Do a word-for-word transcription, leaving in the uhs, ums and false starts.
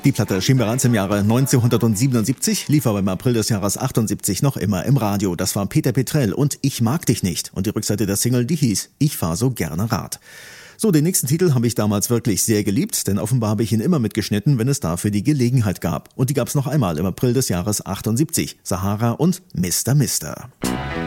Die Platte erschien bereits im Jahre neunzehnhundertsiebenundsiebzig, lief aber im April des Jahres achtundsiebzig noch immer im Radio. Das war Peter Petrell und Ich mag dich nicht. Und die Rückseite der Single, die hieß Ich fahr so gerne Rad. So, den nächsten Titel habe ich damals wirklich sehr geliebt, denn offenbar habe ich ihn immer mitgeschnitten, wenn es dafür die Gelegenheit gab. Und die gab es noch einmal im April des Jahres achtundsiebzig. Sahara und Mister Mister